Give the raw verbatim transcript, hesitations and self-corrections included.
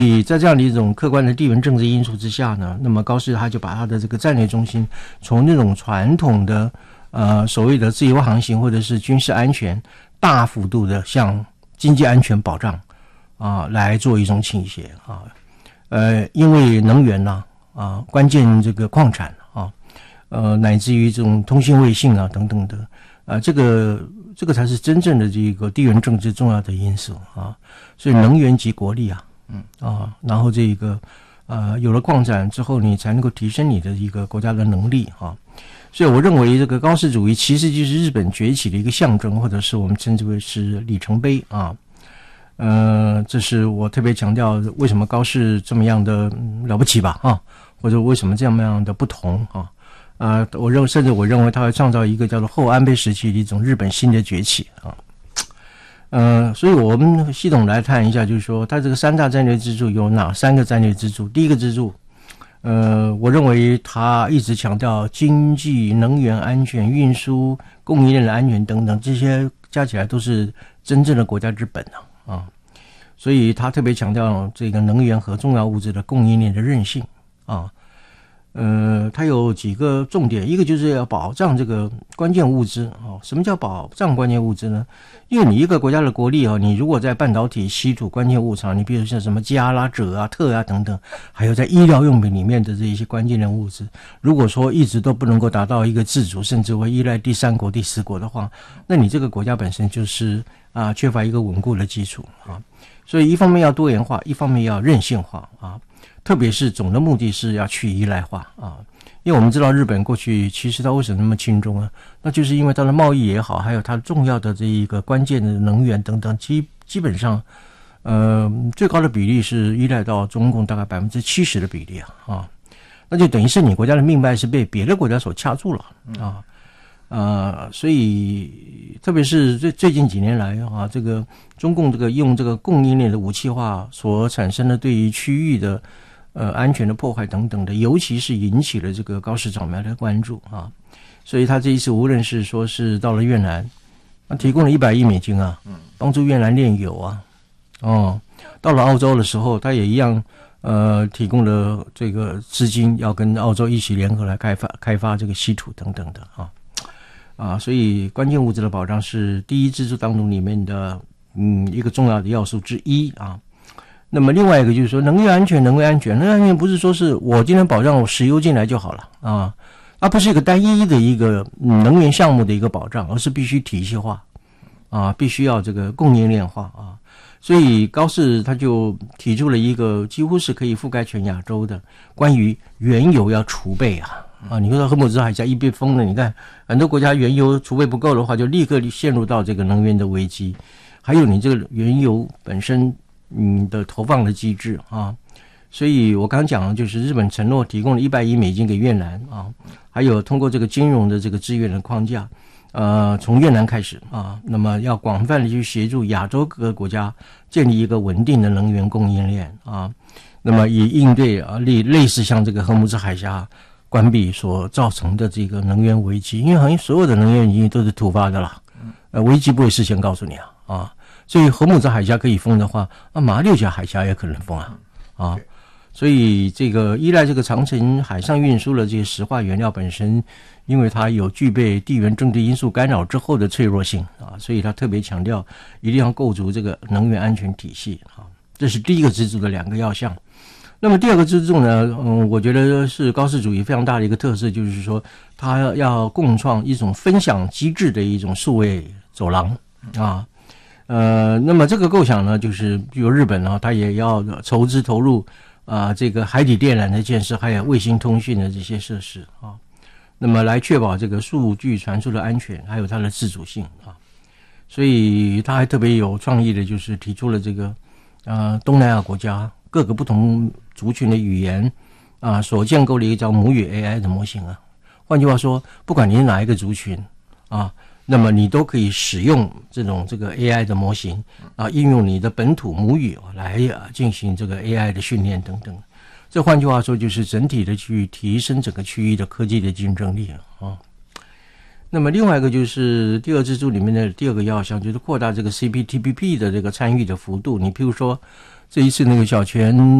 在这样的一种客观的地缘政治因素之下呢，那么高市他就把他的这个战略中心从那种传统的呃所谓的自由航行或者是军事安全，大幅度的向经济安全保障啊来做一种倾斜啊。呃，因为能源呢 啊, 啊，关键这个矿产啊，呃，乃至于这种通信卫星啊等等的啊，这个这个才是真正的这个地缘政治重要的因素啊。所以能源及国力啊。嗯啊，然后这个呃有了矿产之后，你才能够提升你的一个国家的能力啊。所以我认为这个高市主义其实就是日本崛起的一个象征，或者是我们称之为是里程碑啊。呃，这是我特别强调为什么高市这么样的、嗯、了不起吧啊，或者为什么这么样的不同啊。啊，我认为甚至我认为它会创造一个叫做后安倍时期的一种日本新的崛起啊。呃，所以我们系统来看一下，就是说它这个三大战略支柱有哪三个战略支柱？第一个支柱，呃，我认为它一直强调经济、能源安全、运输、供应链的安全等等，这些加起来都是真正的国家之本啊啊！所以它特别强调这个能源和重要物质的供应链的韧性啊。呃，它有几个重点，一个就是要保障这个关键物资啊。什么叫保障关键物资呢？因为你一个国家的国力啊，你如果在半导体、稀土、关键物产，你比如像什么镓啦、锗啊、铬啊等等，还有在医疗用品里面的这一些关键的物质，如果说一直都不能够达到一个自主，甚至会依赖第三国、第四国的话，那你这个国家本身就是啊缺乏一个稳固的基础啊。所以一方面要多元化，一方面要韧性化啊。特别是总的目的是要去依赖化啊，因为我们知道日本过去其实它为什么那么轻重啊？那就是因为它的贸易也好，还有它重要的这一个关键的能源等等，基基本上，呃，最高的比例是依赖到中共大概百分之七十的比例啊啊，那就等于是你国家的命脉是被别的国家所掐住了啊。呃，所以特别是最最近几年来啊，这个中共这个用这个供应链的武器化所产生的对于区域的呃安全的破坏等等的，尤其是引起了这个高市早苗的关注啊。所以他这一次无论是说是到了越南，他提供了一百亿美金啊，帮助越南炼油啊，哦，到了澳洲的时候，他也一样呃提供了这个资金，要跟澳洲一起联合来开发开发这个稀土等等的啊。啊，所以关键物质的保障是第一支柱当中里面的嗯一个重要的要素之一啊。那么另外一个就是说能源安全，能源安全，能源安全不是说是我今天保障我石油进来就好了啊，它不是一个单一的一个能源项目的一个保障，而是必须体系化啊，必须要这个供应链化啊。所以高市他就提出了一个几乎是可以覆盖全亚洲的关于原油要储备啊。啊，你说荷姆斯海峡一被封了，你看很多国家原油储备不够的话，就立刻陷入到这个能源的危机。还有你这个原油本身嗯的投放的机制啊，所以我刚刚讲的就是日本承诺提供了一百亿美金给越南啊，还有通过这个金融的这个资源的框架，呃，从越南开始啊，那么要广泛的去协助亚洲各个国家建立一个稳定的能源供应链啊，那么以应对啊类类似像这个荷姆斯海峡关闭所造成的这个能源危机，因为好像所有的能源危机都是突发的啦，呃，危机不会事先告诉你啊，啊，所以荷姆斯海峡可以封的话，那马六甲海峡也可能封啊，啊，所以这个依赖这个长程海上运输的这些石化原料本身，因为它有具备地缘政治因素干扰之后的脆弱性啊，所以它特别强调一定要构筑这个能源安全体系啊，这是第一个支柱的两个要项。那么第二个支柱呢，嗯，我觉得是高市主义非常大的一个特色，就是说它要共创一种分享机制的一种数位走廊啊，呃，那么这个构想呢，就是比如日本呢，它也要筹资投入啊，这个海底电缆的建设，还有卫星通讯的这些设施啊，那么来确保这个数据传输的安全，还有它的自主性啊，所以他还特别有创意的，就是提出了这个呃东南亚国家各个不同族群的语言啊，所建构了一个叫母语 A I 的模型啊。换句话说，不管你是哪一个族群啊，那么你都可以使用这种这个 A I 的模型啊，应用你的本土母语来啊进行这个 A I 的训练等等。这换句话说，就是整体的去提升整个区域的科技的竞争力啊。 那么另外一个就是第二支柱里面的第二个要项，就是扩大这个 C P T P P 的这个参与的幅度。你譬如说这一次那个小泉